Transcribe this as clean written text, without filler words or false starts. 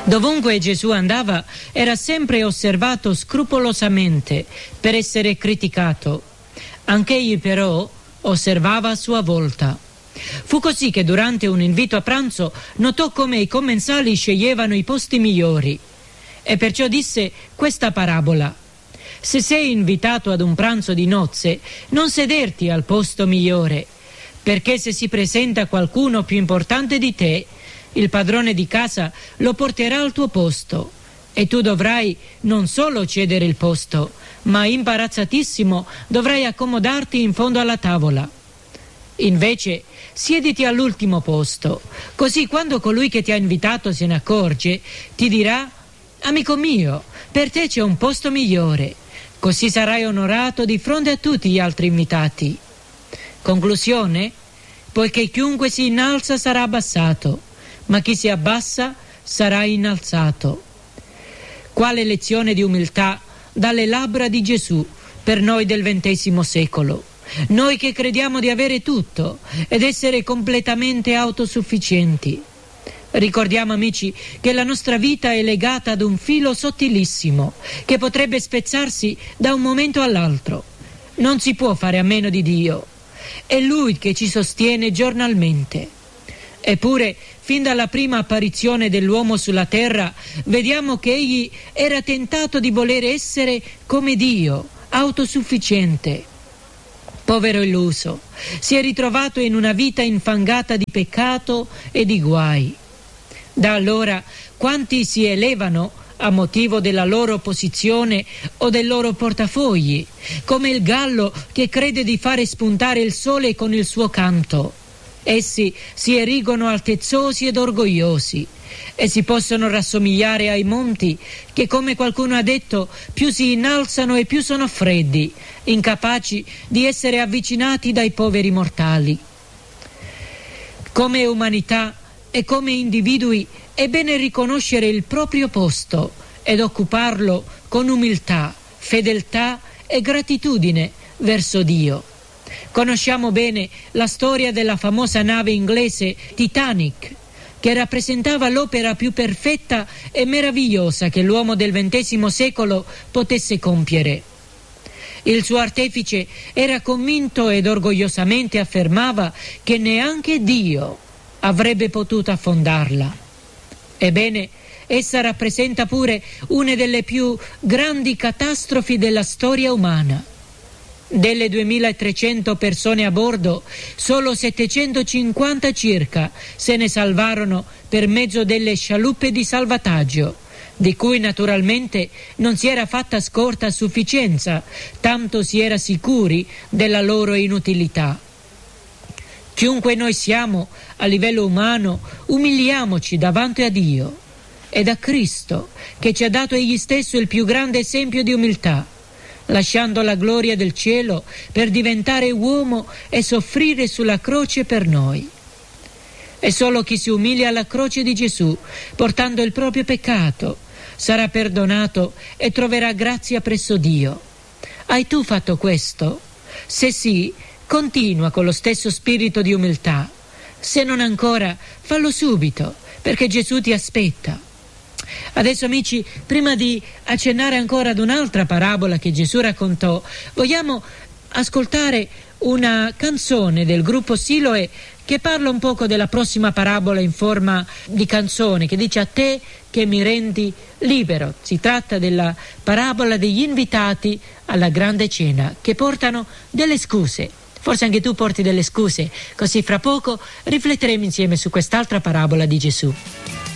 Dovunque Gesù andava era sempre osservato scrupolosamente per essere criticato. Anch'egli però osservava a sua volta. Fu così che durante un invito a pranzo notò come i commensali sceglievano i posti migliori e perciò disse questa parabola: se sei invitato ad un pranzo di nozze, non sederti al posto migliore, perché se si presenta qualcuno più importante di te, il padrone di casa lo porterà al tuo posto e tu dovrai non solo cedere il posto, ma imbarazzatissimo dovrai accomodarti in fondo alla tavola. Invece siediti all'ultimo posto, così quando colui che ti ha invitato se ne accorge, ti dirà: amico mio, per te c'è un posto migliore. Così sarai onorato di fronte a tutti gli altri invitati. Conclusione? Poiché chiunque si innalza sarà abbassato, ma chi si abbassa sarà innalzato. Quale lezione di umiltà dalle labbra di Gesù per noi del XX secolo. Noi che crediamo di avere tutto ed essere completamente autosufficienti. Ricordiamo, amici, che la nostra vita è legata ad un filo sottilissimo che potrebbe spezzarsi da un momento all'altro. Non si può fare a meno di Dio. È Lui che ci sostiene giornalmente. Eppure, fin dalla prima apparizione dell'uomo sulla terra, vediamo che egli era tentato di voler essere come Dio, autosufficiente. Povero illuso, si è ritrovato in una vita infangata di peccato e di guai. Da allora, quanti si elevano a motivo della loro posizione o del loro portafogli, come il gallo che crede di fare spuntare il sole con il suo canto. Essi si erigono altezzosi ed orgogliosi e si possono rassomigliare ai monti che, come qualcuno ha detto, più si innalzano e più sono freddi, incapaci di essere avvicinati dai poveri mortali. Come umanità e come individui è bene riconoscere il proprio posto ed occuparlo con umiltà, fedeltà e gratitudine verso Dio. Conosciamo bene la storia della famosa nave inglese Titanic, che rappresentava l'opera più perfetta e meravigliosa che l'uomo del XX secolo potesse compiere. Il suo artefice era convinto ed orgogliosamente affermava che neanche Dio avrebbe potuto affondarla. Ebbene, essa rappresenta pure una delle più grandi catastrofi della storia umana. Delle 2300 persone a bordo, solo 750 circa se ne salvarono per mezzo delle scialuppe di salvataggio, di cui naturalmente non si era fatta scorta a sufficienza, tanto si era sicuri della loro inutilità. Chiunque noi siamo a livello umano, umiliamoci davanti a Dio ed a Cristo, che ci ha dato egli stesso il più grande esempio di umiltà, lasciando la gloria del cielo per diventare uomo e soffrire sulla croce per noi. E solo chi si umilia alla croce di Gesù, portando il proprio peccato, sarà perdonato e troverà grazia presso Dio. Hai tu fatto questo? Se sì, continua con lo stesso spirito di umiltà. Se non ancora, fallo subito, perché Gesù ti aspetta. Adesso, amici, prima di accennare ancora ad un'altra parabola che Gesù raccontò, vogliamo ascoltare una canzone del gruppo Siloe che parla un poco della prossima parabola in forma di canzone, che dice: a te che mi rendi libero. Si tratta della parabola degli invitati alla grande cena che portano delle scuse. Forse anche tu porti delle scuse, così fra poco rifletteremo insieme su quest'altra parabola di Gesù.